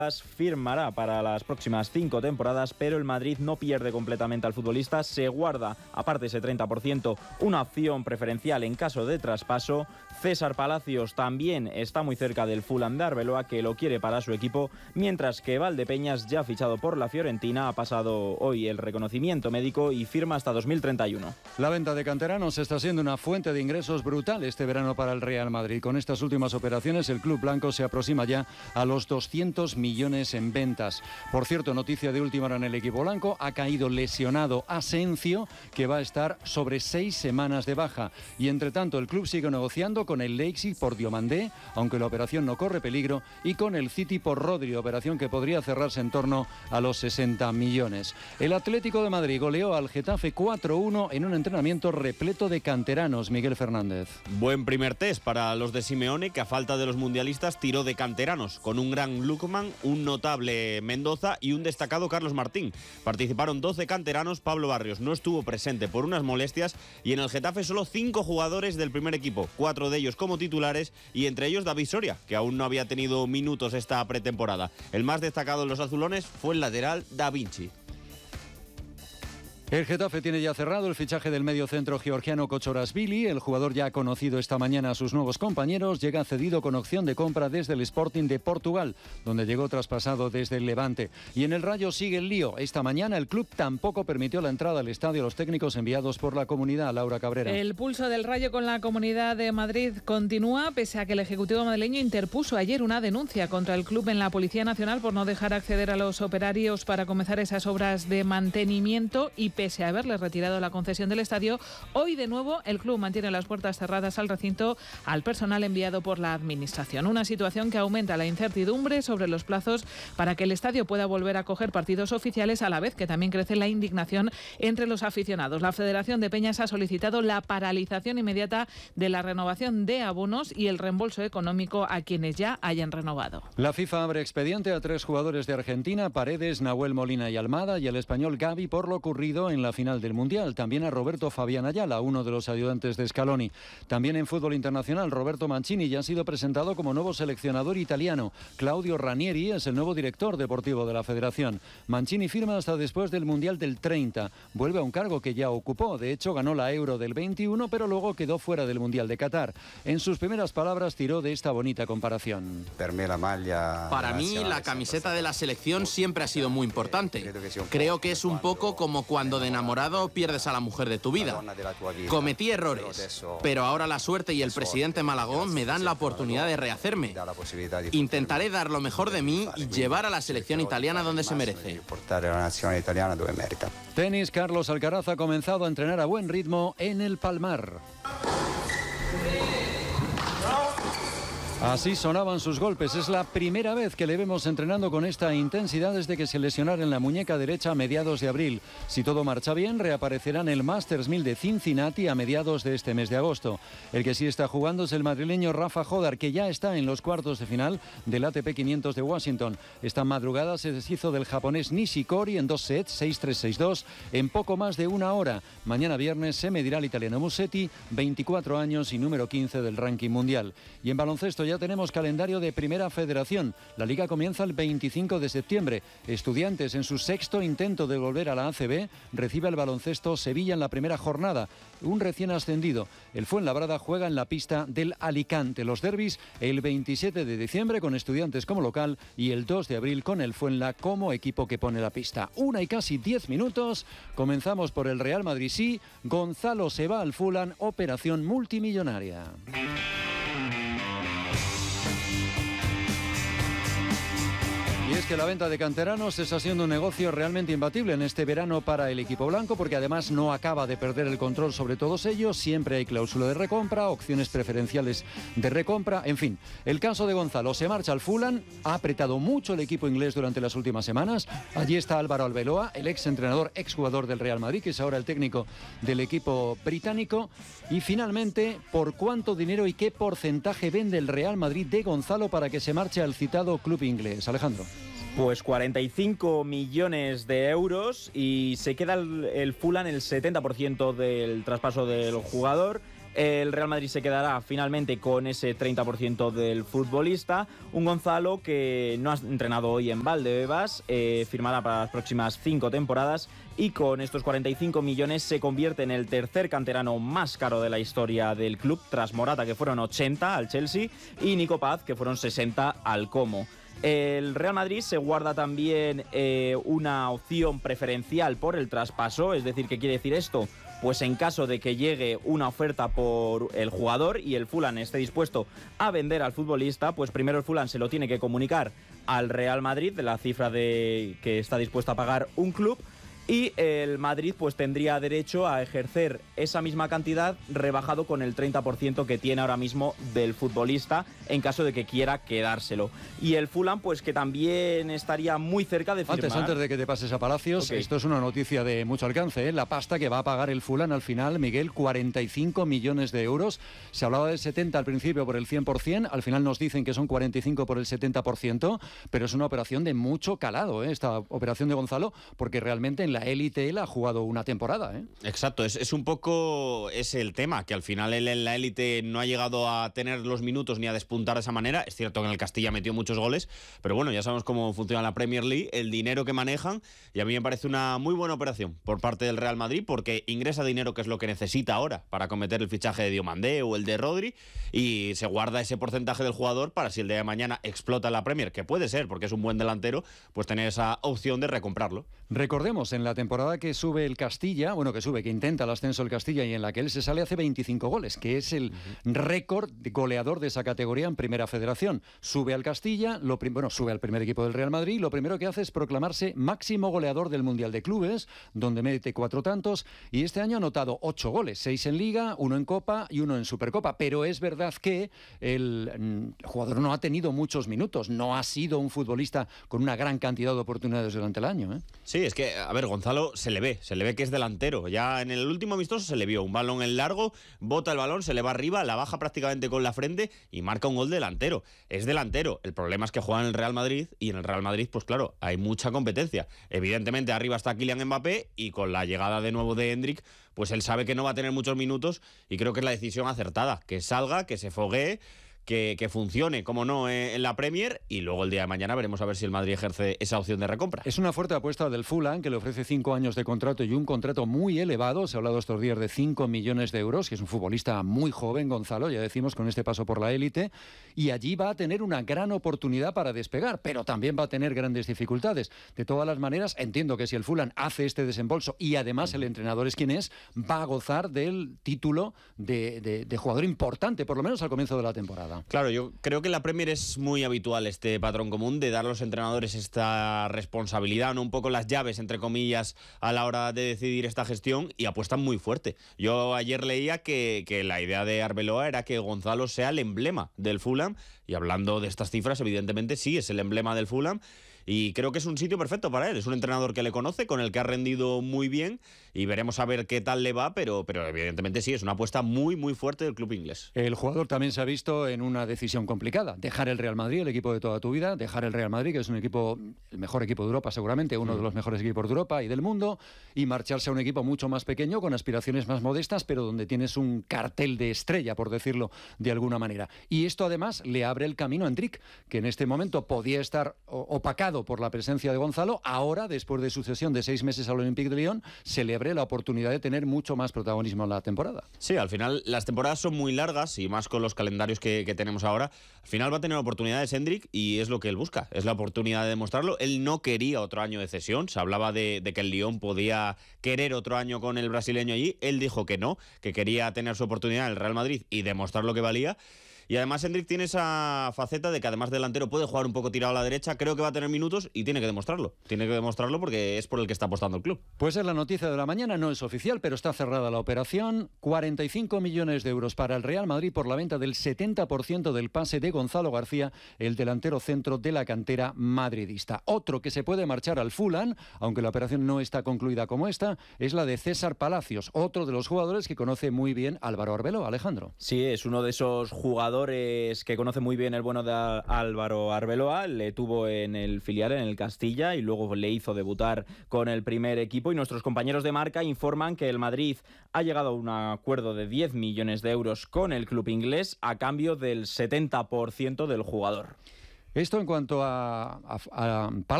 firmará para las próximas 5 temporadas, pero el Madrid no pierde completamente al futbolista, se guarda, aparte ese 30%, una opción preferencial en caso de traspaso. César Palacios también está muy cerca del Fulham de Arbeloa, que lo quiere para su equipo, mientras que Valdepeñas, ya fichado por la Fiorentina, ha pasado hoy el reconocimiento médico y firma hasta 2031. La venta de canteranos está siendo una fuente de ingresos brutal este verano para el Real Madrid. Con estas últimas operaciones, el club blanco se aproxima ya a los 200 millones en ventas. Por cierto, noticia de última hora en el equipo blanco, ha caído lesionado Asensio, que va a estar sobre 6 semanas de baja. Y entre tanto, el club sigue negociando con el Leipzig por Diomandé, aunque la operación no corre peligro, y con el City por Rodri, operación que podría cerrarse en torno a los 60 millones. El Atlético de Madrid goleó al Getafe 4-1 en un entrenamiento repleto de canteranos. Miguel Fernández. Buen primer test para los de Simeone, que a falta de los mundialistas tiró de canteranos, con un gran Lukman, un notable Mendoza y un destacado Carlos Martín. Participaron 12 canteranos, Pablo Barrios no estuvo presente por unas molestias y en el Getafe solo 5 jugadores del primer equipo, 4 de ellos como titulares y entre ellos David Soria, que aún no había tenido minutos esta pretemporada. El más destacado de los azulones fue el lateral Da Vinci. El Getafe tiene ya cerrado el fichaje del mediocentro georgiano Kochorashvili. El jugador ya ha conocido esta mañana a sus nuevos compañeros. Llega cedido con opción de compra desde el Sporting de Portugal, donde llegó traspasado desde el Levante. Y en el Rayo sigue el lío. Esta mañana el club tampoco permitió la entrada al estadio a los técnicos enviados por la comunidad. Laura Cabrera. El pulso del Rayo con la Comunidad de Madrid continúa, pese a que el Ejecutivo madrileño interpuso ayer una denuncia contra el club en la Policía Nacional por no dejar acceder a los operarios para comenzar esas obras de mantenimiento y pese a haberle retirado la concesión del estadio, hoy de nuevo el club mantiene las puertas cerradas al recinto al personal enviado por la Administración. Una situación que aumenta la incertidumbre sobre los plazos para que el estadio pueda volver a acoger partidos oficiales, a la vez que también crece la indignación entre los aficionados. La Federación de Peñas ha solicitado la paralización inmediata de la renovación de abonos y el reembolso económico a quienes ya hayan renovado. La FIFA abre expediente a 3 jugadores de Argentina, Paredes, Nahuel Molina y Almada, y el español Gavi por lo ocurrido en la final del Mundial. También a Roberto Fabián Ayala, uno de los ayudantes de Scaloni. También en fútbol internacional, Roberto Mancini ya ha sido presentado como nuevo seleccionador italiano. Claudio Ranieri es el nuevo director deportivo de la federación. Mancini firma hasta después del Mundial del 30. Vuelve a un cargo que ya ocupó. De hecho, ganó la Euro del 21, pero luego quedó fuera del Mundial de Qatar. En sus primeras palabras tiró de esta bonita comparación. Para mí, la camiseta de la selección siempre ha sido muy importante. Creo que es un poco como cuando de enamorado pierdes a la mujer de tu vida. Cometí errores, pero ahora la suerte y el presidente Malagón me dan la oportunidad de rehacerme. Intentaré dar lo mejor de mí y llevar a la selección italiana donde se merece. Tenis, Carlos Alcaraz ha comenzado a entrenar a buen ritmo en el Palmar. Así sonaban sus golpes. Es la primera vez que le vemos entrenando con esta intensidad desde que se lesionara en la muñeca derecha a mediados de abril. Si todo marcha bien, reaparecerá en el Masters 1000 de Cincinnati a mediados de este mes de agosto. El que sí está jugando es el madrileño Rafa Jodar, que ya está en los cuartos de final del ATP 500 de Washington. Esta madrugada se deshizo del japonés Nishikori en 2 sets, 6-3, 6-2, en poco más de una hora. Mañana viernes se medirá el italiano Musetti, 24 años y número 15 del ranking mundial. Y en baloncesto ya tenemos calendario de Primera Federación. La liga comienza el 25 de septiembre. Estudiantes, en su 6º intento de volver a la ACB, recibe el Baloncesto Sevilla en la primera jornada. Un recién ascendido. El Fuenlabrada juega en la pista del Alicante. Los derbis el 27 de diciembre con Estudiantes como local y el 2 de abril con el Fuenla como equipo que pone la pista. 1 y casi 10 minutos. Comenzamos por el Real Madrid. Sí, Gonzalo se va al Fulham, operación multimillonaria. Y es que la venta de canteranos está siendo un negocio realmente imbatible en este verano para el equipo blanco, porque además no acaba de perder el control sobre todos ellos. Siempre hay cláusula de recompra, opciones preferenciales de recompra, en fin. El caso de Gonzalo se marcha al Fulham, ha apretado mucho el equipo inglés durante las últimas semanas. Allí está Álvaro Arbeloa, el exentrenador, exjugador del Real Madrid, que es ahora el técnico del equipo británico. Y finalmente, ¿por cuánto dinero y qué porcentaje vende el Real Madrid de Gonzalo para que se marche al citado club inglés? Alejandro. Pues 45 millones de euros y se queda el Fulham el 70% del traspaso del jugador. El Real Madrid se quedará finalmente con ese 30% del futbolista. Un Gonzalo que no ha entrenado hoy en Valdebebas, firmará para las próximas 5 temporadas y con estos 45 millones se convierte en el tercer canterano más caro de la historia del club, tras Morata, que fueron 80 al Chelsea, y Nico Paz, que fueron 60 al Como. El Real Madrid se guarda también una opción preferencial por el traspaso. Es decir, ¿qué quiere decir esto? Pues en caso de que llegue una oferta por el jugador y el Fulham esté dispuesto a vender al futbolista, pues primero el Fulham se lo tiene que comunicar al Real Madrid de la cifra que está dispuesto a pagar un club, y el Madrid pues tendría derecho a ejercer esa misma cantidad rebajado con el 30% que tiene ahora mismo del futbolista en caso de que quiera quedárselo. Y el Fulham pues que también estaría muy cerca de firmar. Antes de que te pases a Palacios, okay. Esto es una noticia de mucho alcance, ¿eh? La pasta que va a pagar el Fulham al final, Miguel, 45 millones de euros. Se hablaba del 70 al principio por el 100%, al final nos dicen que son 45 por el 70%, pero es una operación de mucho calado, ¿eh? Esta operación de Gonzalo, porque realmente en la élite él ha jugado una temporada, ¿eh? Exacto, es un poco el tema, que al final él en la élite no ha llegado a tener los minutos ni a despuntar de esa manera. Es cierto que en el Castilla metió muchos goles, pero bueno, ya sabemos cómo funciona la Premier League, el dinero que manejan, y a mí me parece una muy buena operación por parte del Real Madrid, porque ingresa dinero, que es lo que necesita ahora para cometer el fichaje de Diomandé o el de Rodri, y se guarda ese porcentaje del jugador para, si el día de mañana explota la Premier, que puede ser porque es un buen delantero, pues tener esa opción de recomprarlo. Recordemos, en la temporada que sube el Castilla, que intenta el ascenso el Castilla y en la que él se sale, hace 25 goles, que es el récord de goleador de esa categoría en Primera Federación. Sube al Castilla, sube al primer equipo del Real Madrid, lo primero que hace es proclamarse máximo goleador del Mundial de Clubes, donde mete 4 tantos, y este año ha anotado 8 goles, 6 en Liga, 1 en Copa y 1 en Supercopa. Pero es verdad que el jugador no ha tenido muchos minutos, no ha sido un futbolista con una gran cantidad de oportunidades durante el año, ¿eh? Sí, es que, a ver, Gonzalo se le ve que es delantero. Ya en el último amistoso se le vio un balón en largo, bota el balón, se le va arriba, la baja prácticamente con la frente y marca un gol delantero. Es delantero. El problema es que juega en el Real Madrid, y en el Real Madrid, pues claro, hay mucha competencia. Evidentemente arriba está Kylian Mbappé, y con la llegada de nuevo de Endrick, pues él sabe que no va a tener muchos minutos, y creo que es la decisión acertada. Que salga, que se foguee, que funcione, como no, en la Premier, y luego el día de mañana veremos a ver si el Madrid ejerce esa opción de recompra. Es una fuerte apuesta del Fulham, que le ofrece 5 años de contrato y un contrato muy elevado. Se ha hablado estos días de 5 millones de euros, que es un futbolista muy joven, Gonzalo, ya decimos, con este paso por la élite, y allí va a tener una gran oportunidad para despegar, pero también va a tener grandes dificultades. De todas las maneras, entiendo que si el Fulham hace este desembolso y además el entrenador es quien es, va a gozar del título de jugador importante, por lo menos al comienzo de la temporada. Claro, yo creo que en la Premier es muy habitual este patrón común de dar a los entrenadores esta responsabilidad, ¿no? Un poco las llaves, entre comillas, a la hora de decidir esta gestión, y apuestan muy fuerte. Yo ayer leía que la idea de Arbeloa era que Gonzalo sea el emblema del Fulham, y hablando de estas cifras, evidentemente sí es el emblema del Fulham, y creo que es un sitio perfecto para él. Es un entrenador que le conoce, con el que ha rendido muy bien, y veremos a ver qué tal le va, pero evidentemente sí, es una apuesta muy, muy fuerte del club inglés. El jugador también se ha visto en una decisión complicada: dejar el Real Madrid, el equipo de toda tu vida, dejar el Real Madrid, que es un equipo, el mejor equipo de Europa seguramente, uno de los mejores equipos de Europa y del mundo, y marcharse a un equipo mucho más pequeño, con aspiraciones más modestas, pero donde tienes un cartel de estrella, por decirlo de alguna manera. Y esto además le abre el camino a Endrick, que en este momento podía estar opacado por la presencia de Gonzalo. Ahora, después de su cesión de 6 meses al Olympique de Lyon, se le abre la oportunidad de tener mucho más protagonismo en la temporada. Sí, al final las temporadas son muy largas, y más con los calendarios que tenemos ahora. Al final va a tener oportunidades Endrick, y es lo que él busca, es la oportunidad de demostrarlo. Él no quería otro año de cesión, se hablaba de que el Lyon podía querer otro año con el brasileño allí. Él dijo que no, que quería tener su oportunidad en el Real Madrid y demostrar lo que valía. Y además Endrick tiene esa faceta de que, además delantero, puede jugar un poco tirado a la derecha. Creo que va a tener minutos y tiene que demostrarlo. Tiene que demostrarlo porque es por el que está apostando el club. Pues es la noticia de la mañana, no es oficial, pero está cerrada la operación. 45 millones de euros para el Real Madrid por la venta del 70% del pase de Gonzalo García, el delantero centro de la cantera madridista. Otro que se puede marchar al Fulham, aunque la operación no está concluida como esta, es la de César Palacios, otro de los jugadores que conoce muy bien Álvaro Arbeloa. Alejandro. Sí, es uno de esos jugadores jugadores que conoce muy bien el bueno de Álvaro Arbeloa. Le tuvo en el filial, en el Castilla, y luego le hizo debutar con el primer equipo. Y nuestros compañeros de Marca informan que el Madrid ha llegado a un acuerdo de 10 millones de euros con el club inglés a cambio del 70% del jugador. Esto en cuanto a